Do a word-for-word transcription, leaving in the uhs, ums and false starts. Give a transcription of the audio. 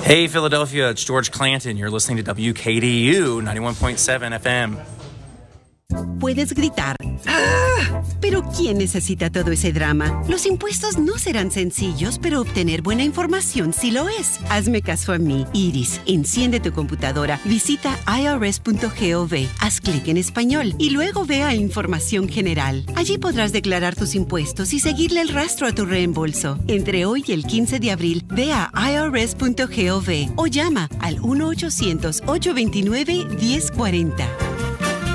Hey, Philadelphia, it's George Clanton. You're listening to W K D U ninety-one point seven F M. Puedes gritar, ¡ah! Pero ¿quién necesita todo ese drama? Los impuestos no serán sencillos, pero obtener buena información sí lo es. Hazme caso a mí, Iris. Enciende tu computadora, visita i r s punto gov, haz clic en español y luego ve a Información General. Allí podrás declarar tus impuestos y seguirle el rastro a tu reembolso. Entre hoy y el quince de abril, ve a i r s punto gov o llama al uno ochocientos, ocho dos nueve, uno cero cuatro cero.